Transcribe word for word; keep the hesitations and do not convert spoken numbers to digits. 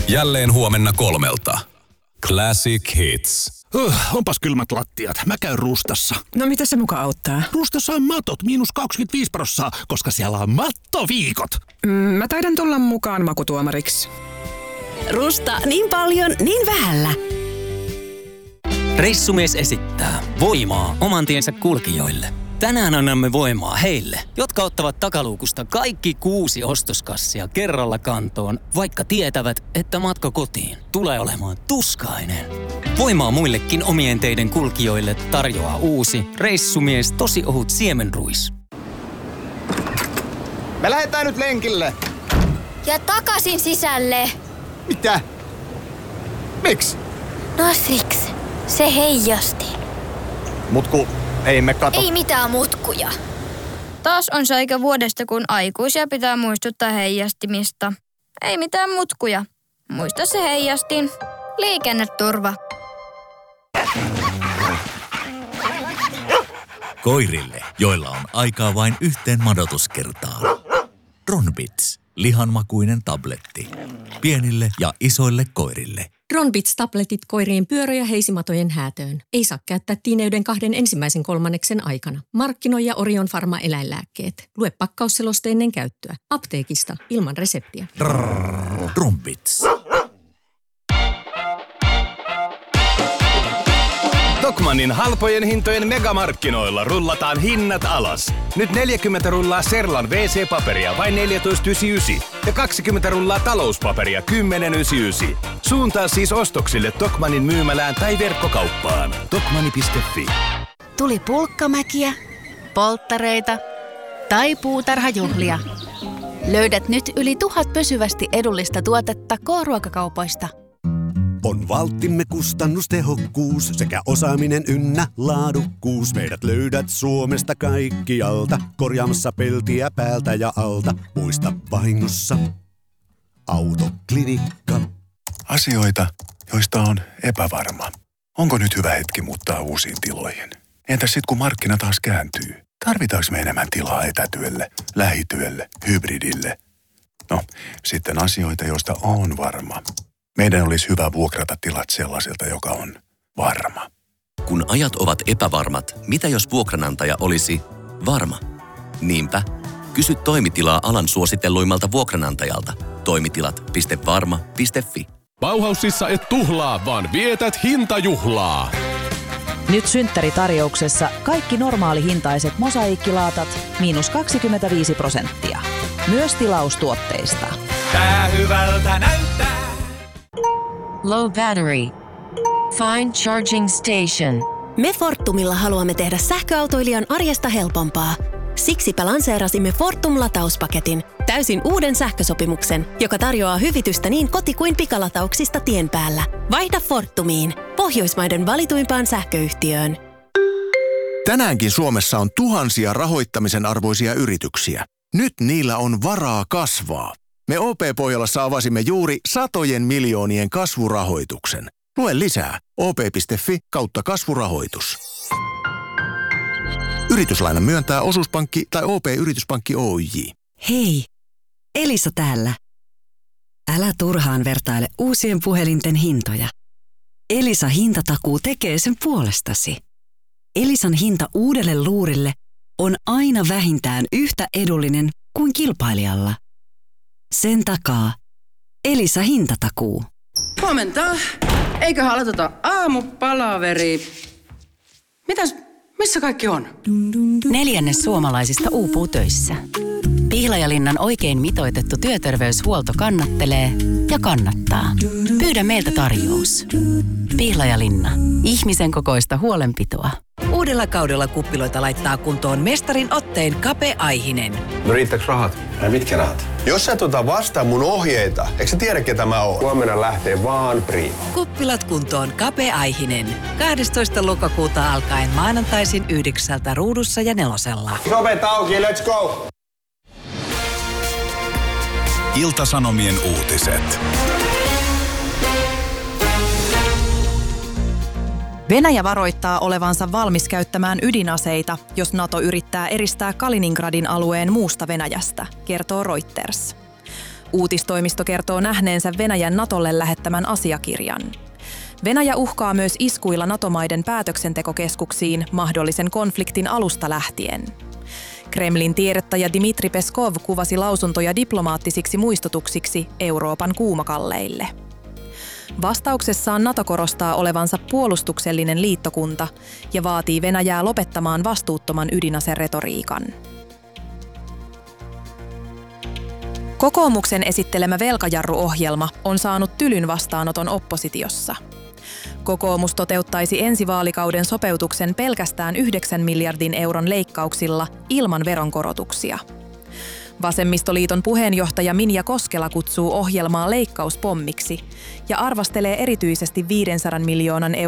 Jälleen huomenna kolmelta. Classic Hits. Huh, onpas kylmät lattiat. Mä käyn Rustassa. No mitä se muka auttaa? Rustassa on matot, miinus kaksikymmentäviisi prosenttia, koska siellä on mattoviikot. Mm, mä taidan tulla mukaan makutuomariksi. Rusta niin paljon, niin vähällä. Reissumies esittää voimaa oman tiensä kulkijoille. Tänään annamme voimaa heille, jotka ottavat takaluukusta kaikki kuusi ostoskassia kerralla kantoon, vaikka tietävät, että matka kotiin tulee olemaan tuskainen. Voimaa muillekin omien teiden kulkijoille tarjoaa uusi Reissumies tosi ohut siemenruis. Me lähdetään nyt lenkille. Ja takaisin sisälle. Mitä? Miksi? No siksi. Se heijasti. Mutku, ei me kato. Ei mitään mutkuja. Taas on se aika vuodesta, kun aikuisia pitää muistuttaa heijastimista. Ei mitään mutkuja. Muista se heijastin. Liikenneturva. Koirille, joilla on aikaa vain yhteen madotuskertaan. Ronbits, lihanmakuinen tabletti. Pienille ja isoille koirille. Ronbits-tabletit koirien pyörä- ja heisimatojen häätöön. Ei saa käyttää tiineyden kahden ensimmäisen kolmanneksen aikana. Markkinoi Orion Pharma eläinlääkkeet. Lue pakkausseloste ennen käyttöä. Apteekista ilman reseptiä. Ronbits. Tokmannin halpojen hintojen megamarkkinoilla rullataan hinnat alas. Nyt neljäkymmentä rullaa Serlan wee see-paperia vain neljätoista yhdeksänkymmentäyhdeksän ja kaksikymmentä rullaa talouspaperia kymmenen yhdeksänkymmentäyhdeksän. Suuntaa siis ostoksille Tokmannin myymälään tai verkkokauppaan. Tokmanni piste fi. Tuli pulkkamäkiä, polttareita tai puutarhajuhlia. Löydät nyt yli tuhat pysyvästi edullista tuotetta K-ruokakaupoista. On valttimme kustannustehokkuus sekä osaaminen ynnä laadukkuus. Meidät löydät Suomesta kaikkialta, korjaamassa peltiä päältä ja alta. Muista vahingossa Autoklinikka. Asioita, joista on epävarma. Onko nyt hyvä hetki muuttaa uusiin tiloihin? Entäs sit kun markkina taas kääntyy? Tarvitaanko me enemmän tilaa etätyölle, lähityölle, hybridille? No, sitten asioita, joista on varma. Meidän olisi hyvä vuokrata tilat sellaiselta, joka on varma. Kun ajat ovat epävarmat, mitä jos vuokranantaja olisi varma? Niinpä, kysy toimitilaa alan suositelluimmalta vuokranantajalta. Toimitilat piste varma piste fi. Bauhausissa et tuhlaa, vaan vietät hintajuhlaa. Nyt synttäritarjouksessa kaikki normaalihintaiset mosaiikkilaatat miinus kaksikymmentäviisi prosenttia. Myös tilaustuotteista. Tää hyvältä näyttää. Low battery. Find charging station. Me Fortumilla haluamme tehdä sähköautoilijan arjesta helpompaa. Siksipä lanseerasimme Fortum-latauspaketin, täysin uuden sähkösopimuksen, joka tarjoaa hyvitystä niin koti- kuin pikalatauksista tien päällä. Vaihda Fortumiin, Pohjoismaiden valituimpaan sähköyhtiöön. Tänäänkin Suomessa on tuhansia rahoittamisen arvoisia yrityksiä. Nyt niillä on varaa kasvaa. Me O P-Pohjolassa avasimme juuri satojen miljoonien kasvurahoituksen. Lue lisää o p piste fi kautta kasvurahoitus. Yrityslainan myöntää Osuuspankki tai O P-yrityspankki Oyj. Hei, Elisa täällä. Älä turhaan vertaile uusien puhelinten hintoja. Elisa hintatakuu tekee sen puolestasi. Elisan hinta uudelle luurille on aina vähintään yhtä edullinen kuin kilpailijalla. Sen takaa Elisa hintatakuu. Huomenta. Eiköhän aloiteta aamupalaveri. Mitäs, missä kaikki on? Neljännes suomalaisista uupuu töissä. Pihlajalinnan oikein mitoitettu työterveyshuolto kannattelee ja kannattaa. Pyydä meiltä tarjous. Pihlajalinna. Ihmisen kokoista huolenpitoa. Uudella kaudella kuppiloita laittaa kuntoon mestarin otteen Kape Aihinen. No riittääkö rahat? Ai mitkä rahat? Jos sä tuota vastaa mun ohjeita, eikö sä tiedä ketä mä oon? Huomenna lähtee vaan Prima. Kuppilat kuntoon Kape Aihinen. kahdestoista lokakuuta alkaen maanantaisin yhdeksältä Ruudussa ja Nelosella. Ovet auki, let's go! Ilta-Sanomien uutiset. Venäjä varoittaa olevansa valmis käyttämään ydinaseita, jos NATO yrittää eristää Kaliningradin alueen muusta Venäjästä, kertoo Reuters. Uutistoimisto kertoo nähneensä Venäjän Natolle lähettämän asiakirjan. Venäjä uhkaa myös iskuilla NATO-maiden päätöksentekokeskuksiin mahdollisen konfliktin alusta lähtien. Kremlin tiedottaja Dmitri Peskov kuvasi lausuntoja diplomaattisiksi muistutuksiksi Euroopan kuumakalleille. Vastauksessaan NATO korostaa olevansa puolustuksellinen liittokunta ja vaatii Venäjää lopettamaan vastuuttoman ydinaseretoriikan. Kokoomuksen esittelemä velkajarruohjelma on saanut tylyn vastaanoton oppositiossa. Kokoomus toteuttaisi ensi vaalikauden sopeutuksen pelkästään yhdeksän miljardin euron leikkauksilla ilman veronkorotuksia. Vasemmistoliiton puheenjohtaja Minja Koskela kutsuu ohjelmaa leikkauspommiksi ja arvostelee erityisesti viisisataa miljoonan euron